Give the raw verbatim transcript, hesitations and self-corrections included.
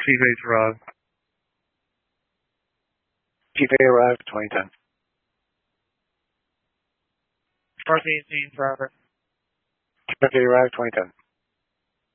T-Base arrived. T-Base arrived, twenty ten. North eighteen, Robert. T-Base arrived, twenty ten.